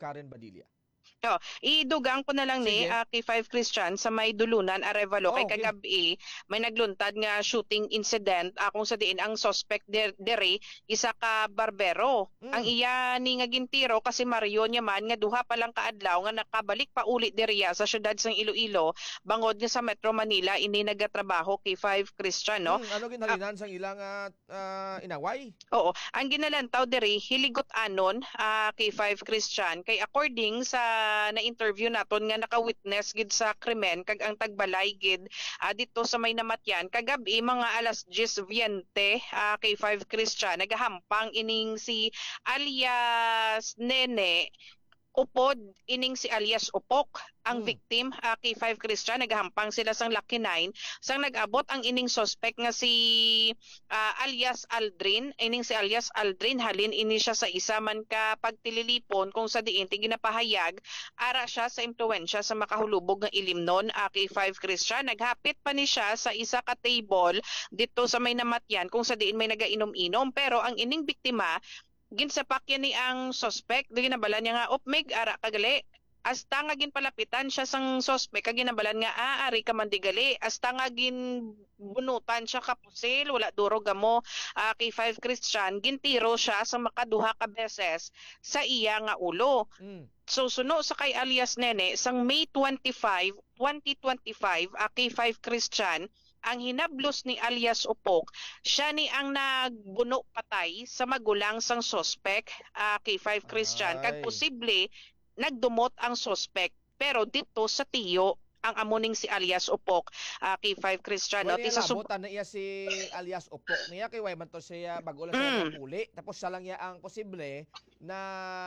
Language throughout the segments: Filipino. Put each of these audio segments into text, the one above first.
Karen Badilla. Idugang ko na lang ni Sige. K5 Christian sa may dulunan Arevalo kay Okay. kagabi may nagluntad nga shooting incident kung sa diin ang suspect dere isa ka barbero. Ang iya ni nga gintiro kasi Mario niya man nga duha pa lang kaadlaw nga nakabalik pa uli diriya sa syudad sang Iloilo bangod nga sa Metro Manila ini nagatrabaho K5 Christian no. Ano ginhalinan sang ilang inaway? Oo, ang ginalantaw diri hiligot anon K5 Christian kay according sa na-interview naton nga naka-witness gid sa krimen kag ang tagbalay gid dito sa may namatyan kagabi mga alas 10:20 K5 Christian nagahampang ining si alias Nene upod ining si alias Upok ang victim K5 Christian nagahampang sila sang Lucky 9 sang nag-abot ang ining suspect nga si alias Aldrin ining si alias Aldrin halin ini siya sa isa man ka pagtililipon kung sa diin ti ginapahayag ara siya sa impluwensya sa makahulubog nga ilimnon K5 Christian naghapit pa ni siya sa isa ka table dito sa may namatyan kung sa diin may nagainom-inom pero ang ining biktima ginsapak yan ni ang suspect di ginabalan niya nga opmeg ara kagali hasta nga ginpalapitan siya sang suspect kag ginabalan nga ari ka man di gali hasta nga ginbunutan siya kapusil wala duro gamo K5 Christian gintiro siya sa makaduha ka beses sa iya nga ulo. So suno sa kay alias Nene sang May 25, 2025 K5 Christian ang hinablos ni alias Upok, siya ni ang nagbuno patay sa magulang sang suspect K5 Christian. Kag posible nagdumot ang suspect pero dito sa tiyo ang amuning si alias Upok K5 Christian. Well, nabutan na iya si alias Upok niya kay way man to siya bago lang siya napuli tapos siya lang iya ang posible na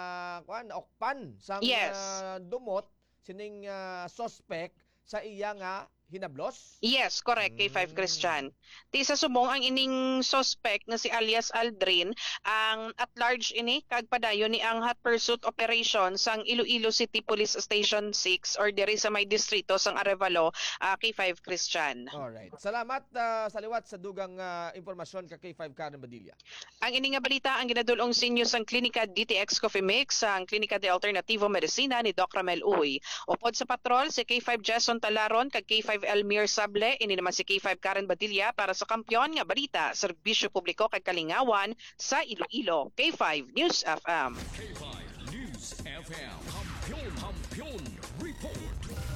okpan sang dumot sining suspect sa iya nga hinablos? Yes, correct, K5 Christian. Ti sa subong ang ining suspect na si alias Aldrin, ang at large ini kag padayon ni ang hot pursuit operation sang Iloilo City Police Station 6 or diri sa may distrito sang Arevalo, K5 Christian. Alright. Salamat sa liwat sa dugang impormasyon ka K5 Karen Badilla. Ang ini nga balita ang ginadulong sa inyo sang Klinika DTX Coffee Mix sang Klinika de Alternativo Medicina ni Doc Ramel Uy. Upod sa patrol si K5 Jason Talaron kag K5 Elmir Sable, ini naman si K5 Karen Badilla para sa Kampiyon nga balita, serbisyo publiko kay kalingawan sa Iloilo. K5 News FM. K5 News FM. Kampiyon Report.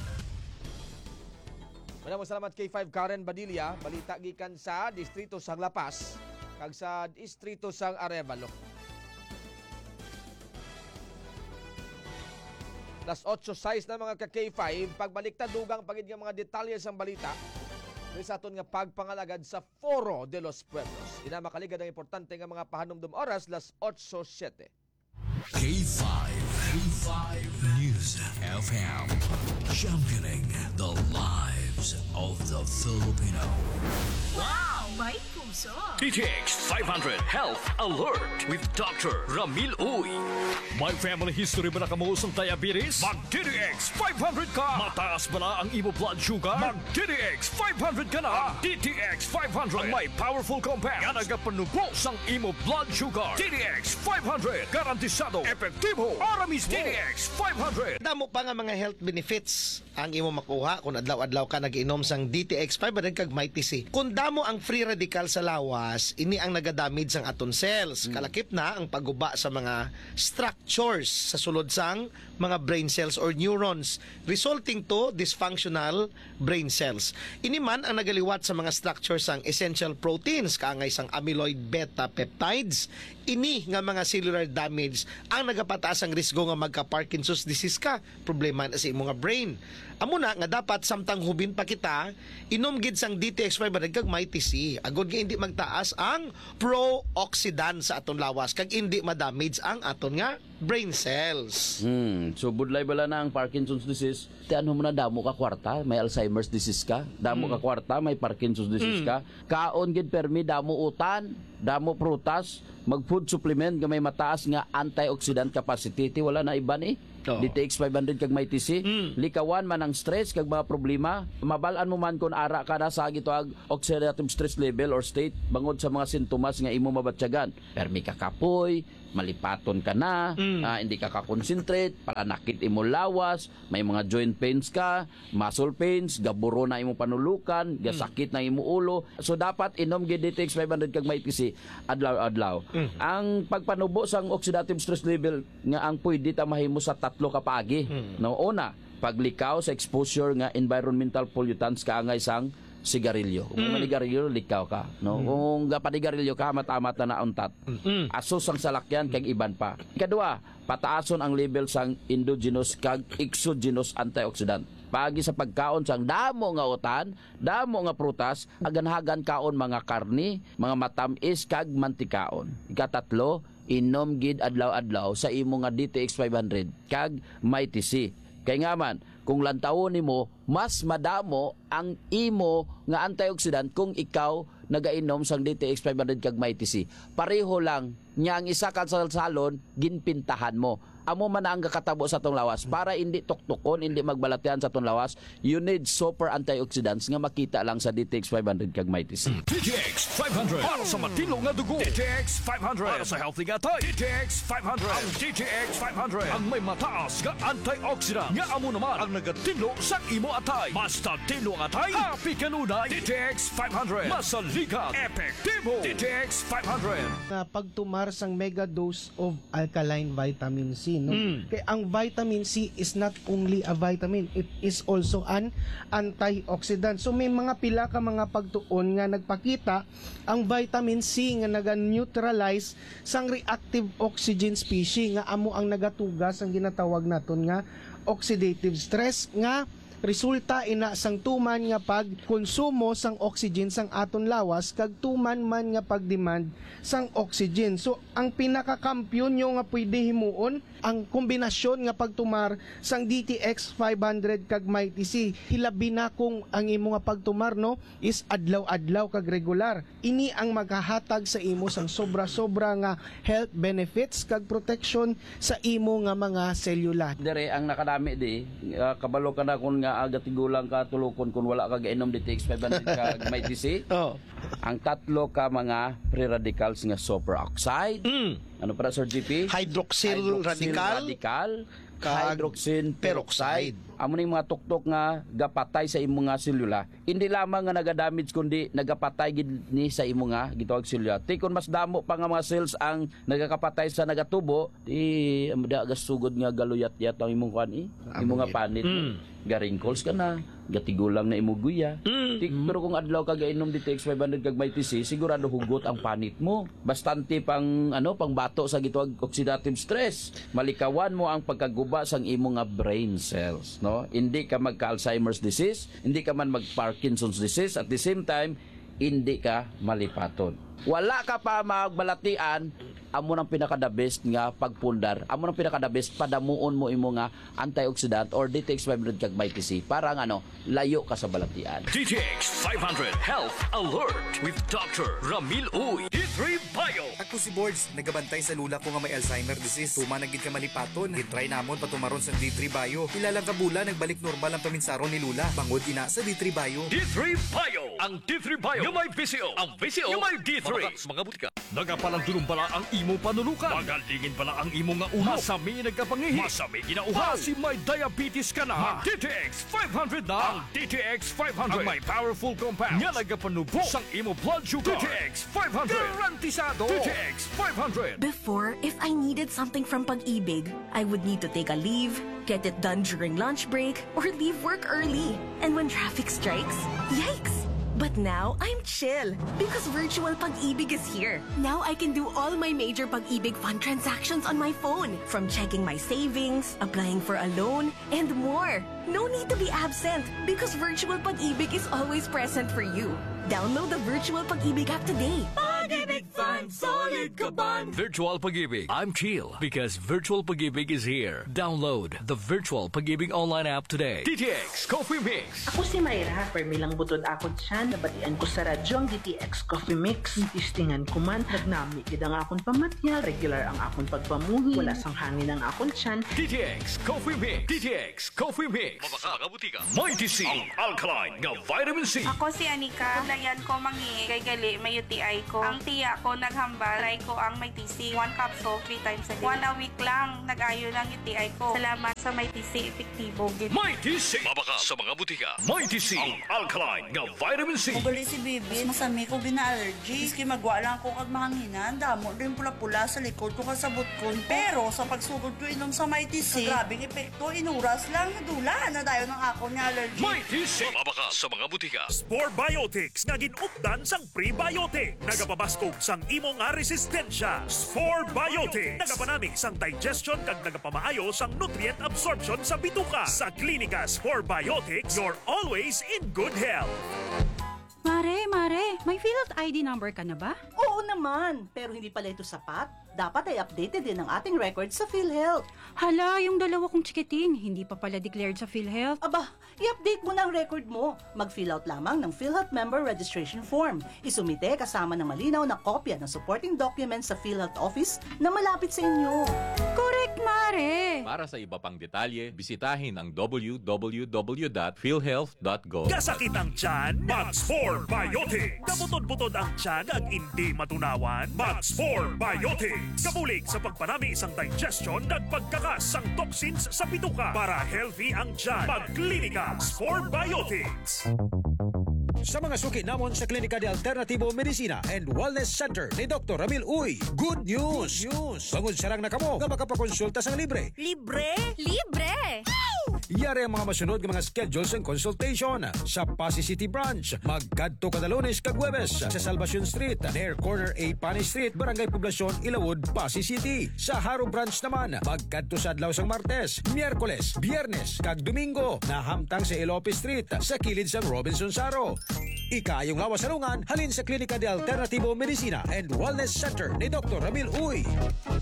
Maraming salamat K5 Karen Badilla, balita gikan sa distrito sang Lapas kag sa distrito sang Arevalo. Las 8:06 na mga ka-K5, pagbalik ta dugang pagid nga mga detalye sang balita. Diri sa aton nga pagpangalagad sa Foro de los Pueblos. Ina makaligad ang importante nga mga pahanumdum oras las 8:07. K5 News FM. Championing the lives of the Filipino. Wow! May puso! DTX 500 Health Alert with Dr. Ramil Uy. May family history ba na kamusong diabetes? Mag-DTX 500 ka! Mataas ba na ang imo blood sugar? Mag-DTX 500 ka na! DTX 500 ang may powerful compounds nga nagapanubos ang imo blood sugar. DTX 500 garantisado, epektibo, para mismo. DTX 500 Damo pa nga mga health benefits ang imo makuha kung adlaw-adlaw ka nagiinom sang DTX 500 kag Mighty C. Kung damo ang free radical sa lawas, ini ang nagadamage sang aton cells. Kalakip na ang pagguba sa mga structures sa sulod sang mga brain cells or neurons, resulting to dysfunctional brain cells. Ini man ang nagaliwat sa mga structures sang essential proteins kaangay sang amyloid beta peptides. Ini nga mga cellular damage ang nagapataas ang risgo nga magka-Parkinson's disease ka, problema na sa imong nga brain. Amo na nga dapat samtang hubin pa kita, inom gid sang DTX 500 kag Mighty C. Agod nga hindi magtaas ang pro-oxidant sa aton lawas kag hindi ma-damage ang aton nga brain cells. So budlay bala na ang Parkinson's disease, tiyan mo na damo ka kwarta, may Alzheimer's disease ka, damo ka kwarta, may Parkinson's disease ka. Kaon gid permi damo utan, damo prutas, mag-food supplement nga may mataas nga antioxidant capacity, ti wala na iban DTX 500 kag Mighty C. Likawan man ang stress kag mga problema, mabalaan mo man kung ara ka na sa gitoag oxidative stress level or state bangod sa mga sintomas nga imo mabatyagan. Permi ka kapoy, malipaton ka na, hindi ka kakonsentrate, palanakit imo lawas, may mga joint pains ka, muscle pains, gaburo na imo panulukan, gasakit na imo ulo. So dapat inom gid DTX 500 kag maitisi adlaw-adlaw. Ang pagpanubo sang oxidative stress level nga ang pwede ta mahimo sa 3 ka paagi. No, una, paglikaw sa exposure nga environmental pollutants kaangay sang sigarilyo. Kung manigarilyo, likaw ka. No? Kung gapanigarilyo ka, matamat na nauntat. Asos ang salakyan, kag iban pa. Kadua, pataason ang level sang endogenous kag exogenous antioxidant. Pagi sa pagkaon sang damo nga utan, damo nga prutas, aganhagan kaon mga karni, mga matamis kag mantikaon. Ikatatlo, inom gid adlaw-adlaw sa imo nga DTX 500 kag may TC. Kay nga man, kung lantawon nimo, mas madamo ang imo nga antioxidant kung ikaw nagainom sang DTX 500 kag may TC. Pareho lang, nya ang isa ka sa salon, ginpintahan mo. Amo man ang kakatabo sa tong lawas para hindi tuktukon, hindi magbalatian sa tong lawas. You need super antioxidants nga makita lang sa DTX 500 kag may TC. DTX 500 para sa matino nga dugo. DTX 500 para sa healthy nga tayo. DTX 500 ang DTX 500 ang may mataas nga antioxidant nga amo naman ang nagatinlo sa imo atay. Basta tinlo ang atay, happy kanunay. DTX 500 masaligan, epektibo. DTX 500 na pagtumar sang mega dose of alkaline vitamin C, no? Kaya ang vitamin C is not only a vitamin, it is also an antioxidant. So may mga pila ka mga pagtuon nga nagpakita ang vitamin C nga naga-neutralize sang reactive oxygen species nga amo ang nagatugas ang ginatawag naton nga oxidative stress nga resulta ina sang tuman nga pagkonsumo sang oxygen sang aton lawas kag tuman man nga pagdemand sang oxygen. So ang pinakakampiyon nyo nga pwede himuon ang kombinasyon nga pagtumar sang DTX 500 kag may TC. Hilabi na kung ang imo nga pagtumar, no, is adlaw-adlaw kag regular. Ini ang maghahatag sa imo sang sobra-sobra nga health benefits kag protection sa imo nga mga selula. Dire ang nakadami di, kabalo ka na kung nga agatigulang ka tulukon kung wala ka gainom DTX 500 kag may TC. Oh. Ang tatlo ka mga free radicals nga superoxide. Ano para Sir GP? Hydroxyl radical, kag hydroxyl peroxide. Amo ning mga tuktok nga gapatay sa imo nga selula. Hindi lamang nga nagadamage kundi nagapatay gid ni sa imo nga gitawag selula. Ti kun mas damo pa nga mga cells ang nagakapatay sa nagatubo, di amda gasugod nga galuyat-yat ang imong kuan imo nga panit. Ga-wrinkles ka na, gatigulang na imuguya. Pero kung adlaw ka gainom DTX 500 kag may TC, sigurado hugot ang panit mo. Bastante pang pang bato sa gitawag oxidative stress. Malikawan mo ang pagkaguba sang imo nga brain cells, no? Hindi ka magka-Alzheimer's disease, hindi ka man mag-Parkinson's disease, at the same time hindi ka malipaton. Wala ka pa magbalatian, amo nang pinaka-the best nga pagpundar. Amo nang pinaka-the best padamuon mo imo nga antioxidant or DTX 500 kag may TC para layo ka sa balatian. DTX 500 Health Alert with Dr. Ramil Uy. D3 Bio. Ako si Boards, nagabantay sa lula ko nga may Alzheimer disease. Tuma nagid ka malipaton, gitry namon patumaron sa D3 Bio. Ilalang kabula, nagbalik normal ang paminsaron ni lula. Bangod ina sa D3 Bio. D3 Bio. Ang D3 Bio yung may VCO. Ang VCO yung may D3. Mga butika. Nagapalang pala ang imo panulukan. Magalingin pala ang imo nga ulo. Masami nagkapangihi. Masami ginauhaw. Kasi may diabetes ka na. DTX 500 na. Ang DTX 500. Ang may powerful compounds. Nga nagapanubo sang imo blood sugar. DTX 500. Garantisado. DTX 500. Before, if I needed something from Pag-ibig, I would need to take a leave, get it done during lunch break, or leave work early. And when traffic strikes, yikes! But now, I'm chill because Virtual Pag-ibig is here. Now I can do all my major Pag-ibig fund transactions on my phone. From checking my savings, applying for a loan, and more. No need to be absent because Virtual Pag-ibig is always present for you. Download the Virtual Pag-ibig app today. Pag-ibig Fund, solid kaban! Virtual Pag-ibig. I'm chill because Virtual Pag-ibig is here. Download the Virtual Pag-ibig online app today. DTX Coffee Mix. Ako si Mayra, permilang butod akon siya, nabatian ko sa radyo ang DTX Coffee Mix. Itistingan ko man, nagnami gid ang akon pamatyal, regular ang akon pagpamuhi, wala sang hangin ang akon tiyan. DTX Coffee Mix. DTX Coffee Mix. Mga butika. May TC. Ang alkaline nga vitamin C. Ako si Anika. Layan ko mangi kay gali may UTI ko. Ang tiya ko naghambal, try ko ang may TC. 1 capsule, 3 times a day. 1 a week lang, nag-ayo lang UTI ko. Salamat sa may TC, epektibo. May TC. Mabaka sa mga butika. May TC. Ang alkaline nga vitamin C. Kung si Bibi, masami ko bina-allergy. Iski magwa lang ko kag mahanginan. Damo rin pula-pula sa likod ko kasabot ko. Pero sa pagsugod ko inom sa may TC, grabing epekto, inuras lang, nadula na dayo ng ako ni allergy. May TC. Mabaka sa mga butika. Spore Biotics nga ginupdan sang prebiotic. Nagapabaskog sang imo nga resistensya. Spore Biotics. Nagapanami sang digestion kag nagapamaayo sang nutrient absorption sa bituka. Sa klinika Spore Biotics, you're always in good health. Mare, may PhilHealth ID number ka na ba? Oo naman, pero hindi pala ito sapat. Dapat ay updated din ang ating record sa PhilHealth. Hala, yung dalawa kong chikiting, hindi pa pala declared sa PhilHealth. Aba, i-update mo na ang record mo. Mag-fill out lamang ng PhilHealth Member Registration Form. Isumite kasama ng malinaw na kopya ng supporting documents sa PhilHealth Office na malapit sa inyo. Correct, Mare! Para sa iba pang detalye, bisitahin ang www.philhealth.gov. Kasakit ang tiyan, Mag-Spore Biotics. Kabutod-butod ang tiyan ag hindi matunawan, Mag-Spore Biotics. Kabulig sa pagpanami isang digestion at pagkakas ang toxins sa bituka para healthy ang tiyan. Mag-klinika Spore Biotics. Sa mga suki namon sa Klinika de Alternativo Medicina and Wellness Center ni Dr. Ramil Uy, good news! Bangod sarang na kamo nga makapakonsulta sang libre. Libre? Yari ang mga masunod ng mga schedules and consultation sa Pasay City Branch. Magkadto kada Lunes kag Huwebes sa Salvacion Street, near corner A Pani Street, Barangay Poblacion, Ilawod, Pasay City. Sa Haro Branch naman, magkadto sa adlaw sang Martes, Miyerkules, Biyernes kag Domingo na hamtang sa Ilope Street sa kilid sang Robinson Saro. Ikayong lawas salungan halin sa Klinika de Alternativo Medicina and Wellness Center ni Dr. Ramil Uy.